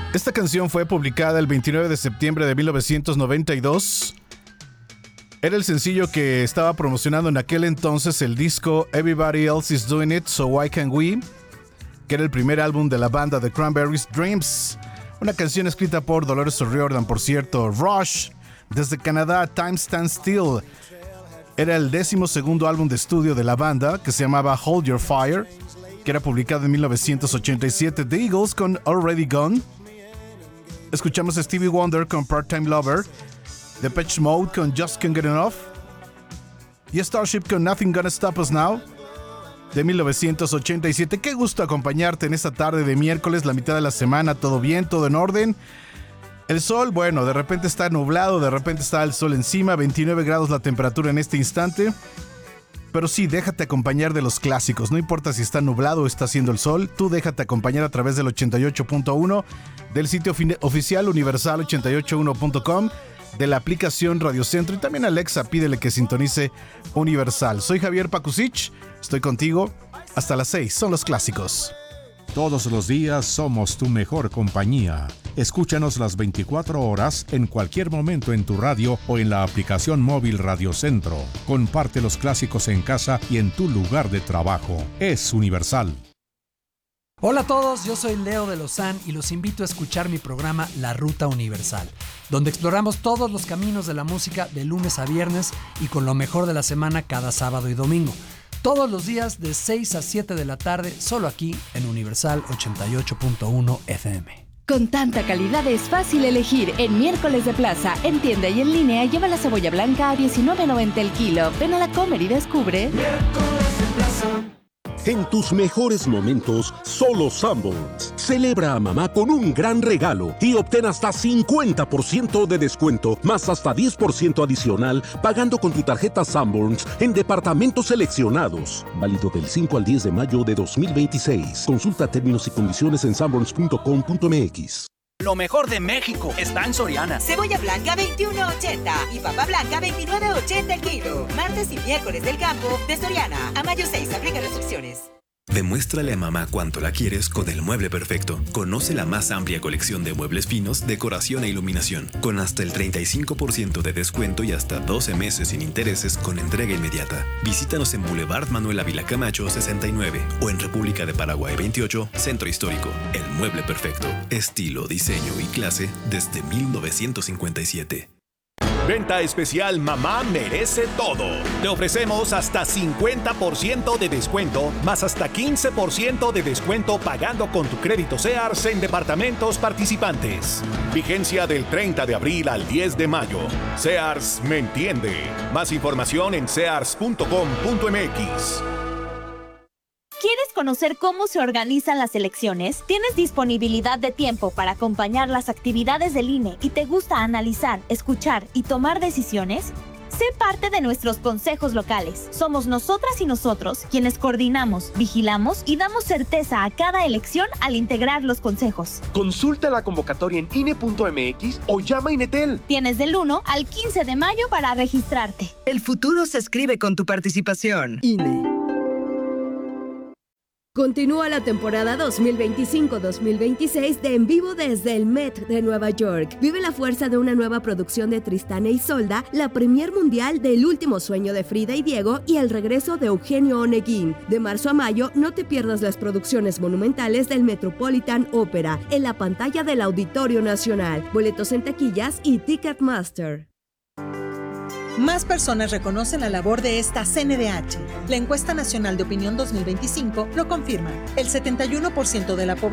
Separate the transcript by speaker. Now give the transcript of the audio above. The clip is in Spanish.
Speaker 1: Esta canción fue publicada el 29 de septiembre de 1992. Era el sencillo que estaba promocionando en aquel entonces el disco Everybody Else Is Doing It, So Why Can't We, que era el primer álbum de la banda The Cranberries, Dreams. Una canción escrita por Dolores O'Riordan, por cierto. Rush, desde Canadá, Time Stands Still. Era el 12º álbum de estudio de la banda, que se llamaba Hold Your Fire, que era publicado en 1987. The Eagles con Already Gone. Escuchamos a Stevie Wonder con Part-Time Lover, Depeche Mode con Just Can't Get Enough y Starship con Nothing Gonna Stop Us Now de 1987. Qué gusto acompañarte en esta tarde de miércoles, la mitad de la semana. Todo bien, todo en orden. El sol, bueno, de repente está nublado, de repente está el sol encima, 29 grados la temperatura en este instante. Pero sí, déjate acompañar de los clásicos. No importa si está nublado o está haciendo el sol, tú déjate acompañar a través del 88.1, del sitio oficial universal881.com, de la aplicación Radio Centro, y también Alexa, pídele que sintonice Universal. Soy Javier Pakusich, estoy contigo hasta las 6. Son los clásicos.
Speaker 2: Todos los días somos tu mejor compañía. Escúchanos las 24 horas en cualquier momento en tu radio o en la aplicación móvil Radio Centro. Comparte los clásicos en casa y en tu lugar de trabajo. Es Universal.
Speaker 3: Hola a todos, yo soy Leo de Lozán y los invito a escuchar mi programa La Ruta Universal, donde exploramos todos los caminos de la música de lunes a viernes y con lo mejor de la semana cada sábado y domingo. Todos los días de 6 a 7 de la tarde, solo aquí en Universal 88.1 FM.
Speaker 4: Con tanta calidad es fácil elegir. En Miércoles de Plaza, en tienda y en línea, lleva la cebolla blanca a $19.90 el kilo. Ven a la Comer y descubre.
Speaker 5: Miércoles de Plaza.
Speaker 6: En tus mejores momentos, solo Sanborns. Celebra a mamá con un gran regalo y obtén hasta 50% de descuento, más hasta 10% adicional, pagando con tu tarjeta Sanborns en departamentos seleccionados. Válido del 5 al 10 de mayo de 2026. Consulta términos y condiciones en sanborns.com.mx.
Speaker 7: Lo mejor de México está en Soriana.
Speaker 8: Cebolla blanca 21.80 y papa blanca 29.80 el kilo. Martes y miércoles del campo de Soriana. A mayo 6 aplica restricciones.
Speaker 9: Demuéstrale a mamá cuánto la quieres con el mueble perfecto. Conoce la más amplia colección de muebles finos, decoración e iluminación, con hasta el 35% de descuento y hasta 12 meses sin intereses con entrega inmediata. Visítanos en Boulevard Manuel Ávila Camacho 69 o en República de Paraguay 28, Centro Histórico. El mueble perfecto, estilo, diseño y clase desde 1957.
Speaker 10: Venta especial Mamá Merece Todo. Te ofrecemos hasta 50% de descuento, más hasta 15% de descuento pagando con tu crédito Sears en departamentos participantes. Vigencia del 30 de abril al 10 de mayo. Sears me entiende. Más información en sears.com.mx.
Speaker 11: ¿Quieres conocer cómo se organizan las elecciones? ¿Tienes disponibilidad de tiempo para acompañar las actividades del INE y te gusta analizar, escuchar y tomar decisiones? Sé parte de nuestros consejos locales. Somos nosotras y nosotros quienes coordinamos, vigilamos y damos certeza a cada elección al integrar los consejos.
Speaker 12: Consulta la convocatoria en INE.mx o llama a Inetel.
Speaker 11: Tienes del 1 al 15 de mayo para registrarte.
Speaker 13: El futuro se escribe con tu participación.
Speaker 4: INE. Continúa la temporada 2025-2026 de En Vivo desde el Met de Nueva York. Vive la fuerza de una nueva producción de Tristán e Isolda, la premier mundial del Último Sueño de Frida y Diego y el regreso de Eugenio Oneguín. De marzo a mayo, no te pierdas las producciones monumentales del Metropolitan Opera en la pantalla del Auditorio Nacional. Boletos en taquillas y Ticketmaster.
Speaker 14: Más personas reconocen la labor de esta CNDH. La Encuesta Nacional de Opinión 2025 lo confirma. El 71% de la población